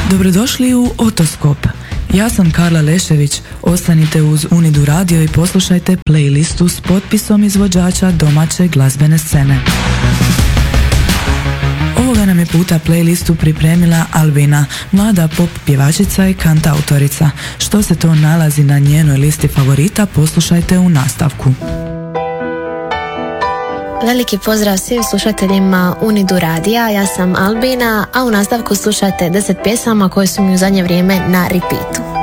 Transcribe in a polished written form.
Dobrodošli u Otoskop. Ja sam Karla Lešević. Ostanite uz Unidu radio i poslušajte playlistu s potpisom izvođača domaće glazbene scene. Ovoga nam je puta playlistu pripremila Albina, mlada pop pjevačica i kantautorica. Što se to nalazi na njenoj listi favorita, poslušajte u nastavku. Veliki pozdrav svim slušateljima Unidu radija, ja sam Albina, a u nastavku slušate 10 pjesama koje su mi u zadnje vrijeme na repeatu.